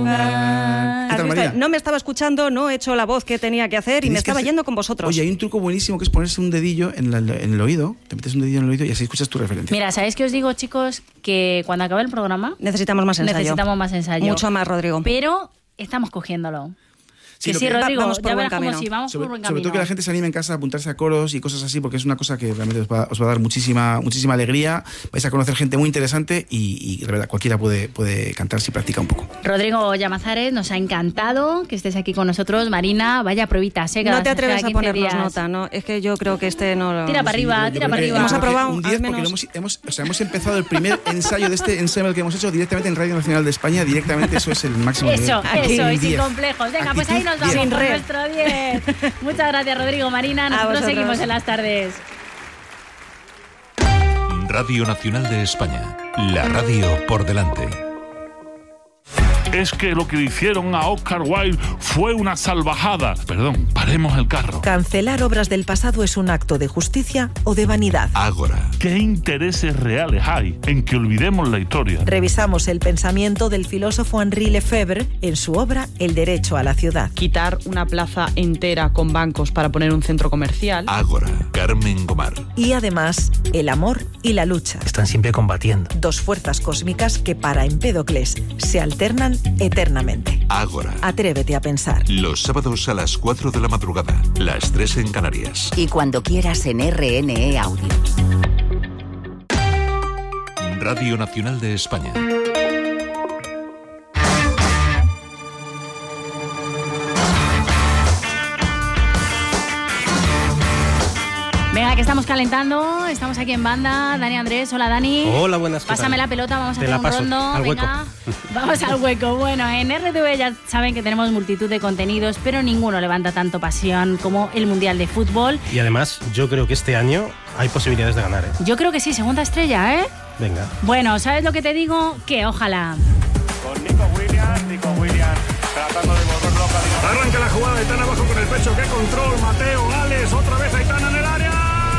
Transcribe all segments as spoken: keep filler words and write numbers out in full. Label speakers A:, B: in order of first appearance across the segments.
A: ¿Qué tal, Marina?
B: No me estaba escuchando, no he hecho la voz que tenía que hacer y me estaba
A: hacer...
B: yendo con vosotros.
A: Oye, hay un truco buenísimo que es ponerse un dedillo en, la, en el oído, te metes un dedillo en el oído y así escuchas tu referencia.
C: Mira, ¿sabéis qué os digo, chicos? Que cuando acabe el programa...
B: Necesitamos más ensayo.
C: Necesitamos más ensayo.
B: Mucho más, Rodrigo.
C: Pero estamos cogiéndolo.
A: Sí,
C: que sí,
A: que
C: Rodrigo,
B: vamos por
C: ya
B: buen
C: verás como
B: camino.
C: si vamos
A: sobre,
C: por buen
A: sobre
C: camino.
A: todo que la gente se anime en casa a apuntarse a coros y cosas así, porque es una cosa que realmente os va, os va a dar muchísima muchísima alegría. Vais a conocer gente muy interesante y, y de verdad, cualquiera puede, puede cantar si practica un poco.
C: Rodrigo Llamazares, nos ha encantado que estés aquí con nosotros. Marina, vaya pruebitas, ¿eh?
B: No te atreves a ponernos
C: días.
B: nota, ¿no? Es que yo creo que este no lo...
C: Tira para arriba,
A: Sí,
C: tira para
A: creo que
C: arriba.
B: Hemos aprobado
A: un diez
B: al menos...
A: porque lo hemos, hemos, o sea, hemos empezado el primer ensayo de este ensayo que hemos hecho directamente en Radio Nacional de España, directamente, eso es el máximo.
C: Eso,
A: nivel.
C: eso,
A: Un
C: y sin
A: diez.
C: complejos. Venga, pues ahí nos vamos
B: Sin
C: con
B: red.
C: nuestro diez. Muchas gracias, Rodrigo. Marina, nosotros seguimos en las tardes.
D: Radio Nacional de España, la radio por delante.
E: Es que lo que le hicieron a Oscar Wilde fue una salvajada. Perdón, paremos el carro.
F: ¿Cancelar obras del pasado es un acto de justicia o de vanidad?
D: Ágora.
E: ¿Qué intereses reales hay en que olvidemos la historia?
F: Revisamos el pensamiento del filósofo Henri Lefebvre en su obra El derecho a la ciudad.
G: Quitar una plaza entera con bancos para poner un centro comercial.
D: Ágora. Carmen Gomar.
F: Y además, el amor y la lucha.
H: Están siempre combatiendo.
F: Dos fuerzas cósmicas que para Empédocles se alternan eternamente.
D: Ágora.
F: Atrévete a pensar.
D: Los sábados a las cuatro de la madrugada, las tres en Canarias.
I: Y cuando quieras en R N E Audio.
D: Radio Nacional de España.
C: Venga, que estamos calentando, estamos aquí en banda. Dani Andrés, hola Dani.
H: Hola, buenas.
C: Pásame la pelota, vamos a
H: Te
C: hacer
H: la
C: un
H: paso,
C: rondo.
H: al hueco.
C: Venga, vamos al hueco. Bueno, en R T V ya saben que tenemos multitud de contenidos, pero ninguno levanta tanto pasión como el Mundial de Fútbol.
H: Y además, yo creo que este año hay posibilidades de ganar, ¿eh?
C: Yo creo que sí, segunda estrella, ¿eh?
H: Venga.
C: Bueno, ¿sabes lo que te digo? Que ojalá.
J: Con Nico Williams, Nico Williams tratando de volverlo a calificar. Arranca la jugada, Aitana abajo con el pecho, qué control, Mateo, Alex, otra vez Aitana en el área.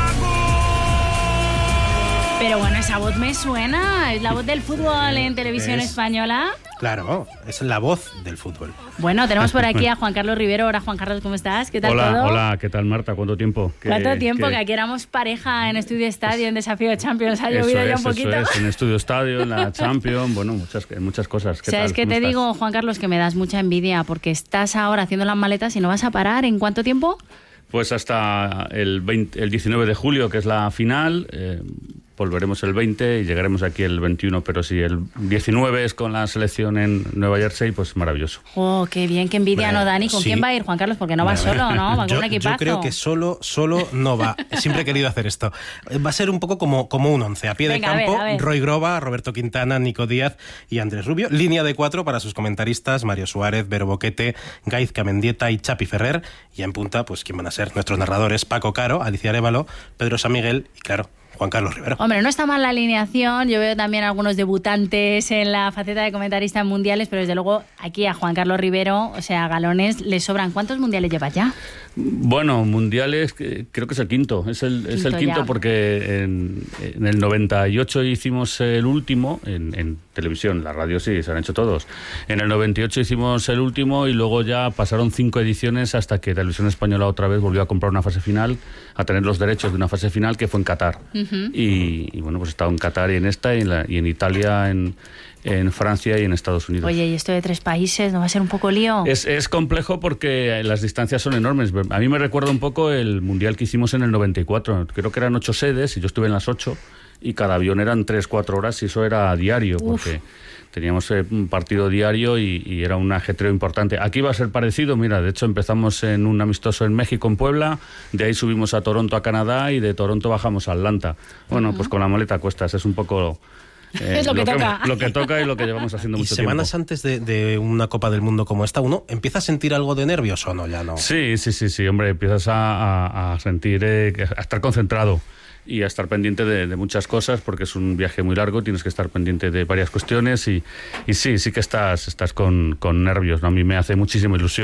C: Pero bueno, esa voz me suena, es la voz del fútbol en televisión
H: Es-
C: española.
H: Claro, es la voz del fútbol.
C: Bueno, tenemos por aquí a Juan Carlos Rivero. Hola Juan Carlos, ¿cómo estás? ¿Qué tal
K: Hola,
C: todo?
K: hola, ¿qué tal Marta? ¿Cuánto tiempo? ¿Qué-
C: ¿Cuánto tiempo?
K: qué-
C: Que aquí éramos pareja en Estudio Estadio, en Desafío Champions. Ha
K: Eso
C: llovido ya
K: es,
C: un poquito.
K: eso es, en Estudio Estadio, en la Champions, bueno, muchas, muchas cosas. ¿Qué
C: ¿Sabes
K: tal?
C: qué
K: ¿Cómo
C: te
K: estás?
C: digo, Juan Carlos? Que me das mucha envidia porque estás ahora haciendo las maletas y no vas a parar. ¿En cuánto tiempo?
K: Pues hasta el, veinte, el diecinueve de julio, que es la final. Eh, volveremos el veinte y llegaremos aquí el veintiuno, pero si el diecinueve es con la selección en Nueva Jersey, pues maravilloso.
C: Oh, qué bien, qué envidia,
H: Bueno,
C: ¿no, Dani? ¿Con
H: sí.
C: quién va a ir, Juan Carlos? Porque no va
H: Bueno,
C: solo, ¿no? Va con
H: yo,
C: un equipazo.
H: yo creo que solo, solo no va. Siempre he querido hacer esto. Va a ser un poco como, como un once. A pie
C: Venga, a
H: de
C: ver,
H: campo,
C: a ver.
H: Roy Groba, Roberto Quintana, Nico Díaz y Andrés Rubio. Línea de cuatro para sus comentaristas, Mario Suárez, Vero Boquete, Gaizka Mendieta y Chapi Ferrer. Y en punta, pues, ¿quién van a ser? Nuestros narradores, Paco Caro, Alicia Arévalo, Pedro San Miguel y, claro, Juan Carlos Rivero.
C: Hombre, no está mal la alineación. Yo veo también algunos debutantes en la faceta de comentarista en mundiales, pero desde luego aquí a Juan Carlos Rivero, o sea, galones, le sobran. ¿Cuántos mundiales lleva ya?
K: Bueno, mundiales, que- creo que es el quinto. Es el, es el
C: Quinto
K: quinto
C: ya.
K: porque en, en el noventa y ocho hicimos el último, en, en televisión, la radio sí, se han hecho todos. En el noventa y ocho hicimos el último y luego ya pasaron cinco ediciones hasta que Televisión Española otra vez volvió a comprar una fase final, a tener los derechos de una fase final que fue en Qatar.
C: Ujú.
K: y, y bueno, pues he estado en Qatar y en esta, y en, la- y en Italia, en, en Francia y en Estados Unidos.
C: Oye, ¿y esto de tres países no va a ser un poco lío?
K: Es, es complejo porque las distancias son enormes. A mí me recuerda un poco el mundial que hicimos en el noventa y cuatro. Creo que eran ocho sedes y yo estuve en las ocho y cada avión eran tres, cuatro horas y eso era diario.
C: Uf.
K: Porque teníamos eh, un partido diario y, y era un ajetreo importante. Aquí va a ser parecido. Mira, de hecho empezamos en un amistoso en México, en Puebla. De ahí subimos a Toronto, a Canadá, y de Toronto bajamos a Atlanta. Bueno,
C: Ujú.
K: pues con la maleta a cuestas. Es un poco... eh,
C: Es lo que toca.
K: Lo que toca y lo que llevamos haciendo
H: Y
K: mucho
H: semanas
K: tiempo.
H: antes de, de una Copa del Mundo como esta, ¿uno empieza a sentir algo de nervios o no? Ya no.
K: Sí, sí, sí, sí, hombre, empiezas a, a- a sentir, eh, que- a estar concentrado y a estar pendiente de, de muchas cosas porque es un viaje muy largo, tienes que estar pendiente de varias cuestiones y, y sí, sí que estás, estás con, con nervios, ¿no? A mí me hace muchísima ilusión.